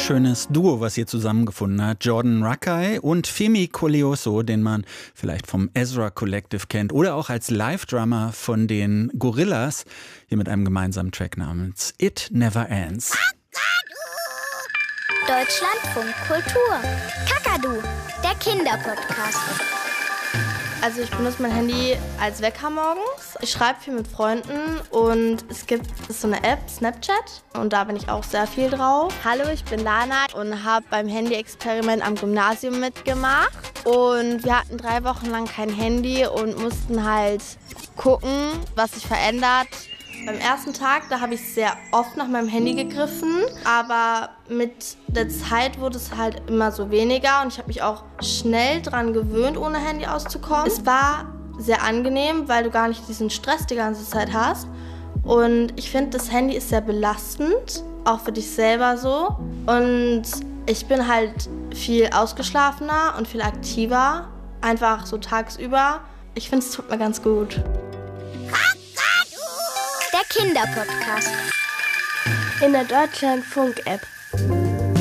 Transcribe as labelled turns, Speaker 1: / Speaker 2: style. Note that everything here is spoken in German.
Speaker 1: Wunderschönes Duo, was hier zusammengefunden hat. Jordan Rakei und Femi Koleoso, den man vielleicht vom Ezra Collective kennt oder auch als Live-Drummer von den Gorillas, hier mit einem gemeinsamen Track namens It Never Ends.
Speaker 2: Deutschlandfunk Kultur. Kakadu, der Kinderpodcast.
Speaker 3: Also ich benutze mein Handy als Wecker morgens. Ich schreibe viel mit Freunden und es gibt so eine App, Snapchat. Und da bin ich auch sehr viel drauf. Hallo, ich bin Lana und habe beim Handy-Experiment am Gymnasium mitgemacht. Und wir hatten 3 Wochen lang kein Handy und mussten halt gucken, was sich verändert. Beim ersten Tag, da habe ich sehr oft nach meinem Handy gegriffen, aber mit der Zeit wurde es halt immer so weniger und ich habe mich auch schnell dran gewöhnt, ohne Handy auszukommen. Es war sehr angenehm, weil du gar nicht diesen Stress die ganze Zeit hast und ich finde, das Handy ist sehr belastend, auch für dich selber so, und ich bin halt viel ausgeschlafener und viel aktiver, einfach so tagsüber. Ich finde, es tut mir ganz gut.
Speaker 2: Der Kinderpodcast.
Speaker 3: In der Deutschlandfunk-App.